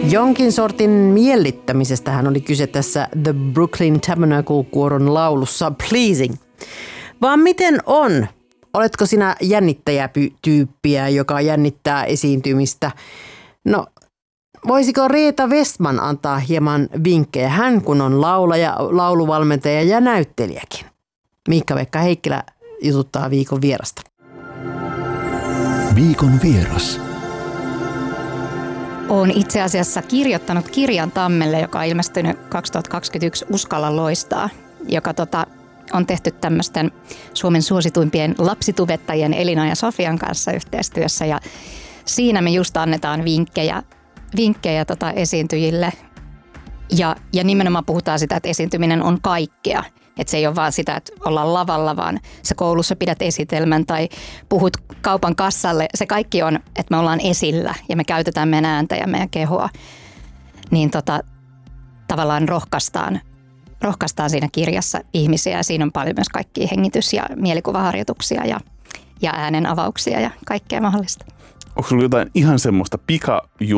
Jonkin sortin miellyttämisestähän oli kyse tässä The Brooklyn Tabernacle-kuoron laulussa Pleasing. Vaan miten on? Oletko sinä jännittäjätyyppiä, joka jännittää esiintymistä? No, voisiko Reetta Westman antaa hieman vinkkejä? Hän kun on laulaja, lauluvalmentaja ja näyttelijäkin. Miikka-Pekka Heikkilä jututtaa viikon vierasta. Viikon vieras. Olen itse asiassa kirjoittanut kirjan Tammelle, joka on ilmestynyt 2021 Uskalla loistaa, joka on tehty tämmöisten Suomen suosituimpien lapsitubettajien Elina ja Sofian kanssa yhteistyössä. Ja siinä me just annetaan vinkkejä esiintyjille. Ja nimenomaan puhutaan sitä, että esiintyminen on kaikkea. Että se ei ole vaan sitä, että ollaan lavalla, vaan sä koulussa pidät esitelmän tai puhut kaupan kassalle. Se kaikki on, että me ollaan esillä ja me käytetään meidän ääntä ja meidän kehoa. Niin tavallaan rohkaistaan siinä kirjassa ihmisiä ja siinä on paljon myös kaikkia hengitys- ja mielikuvaharjoituksia ja äänen avauksia ja kaikkea mahdollista. Onko sinulla jotain ihan semmoista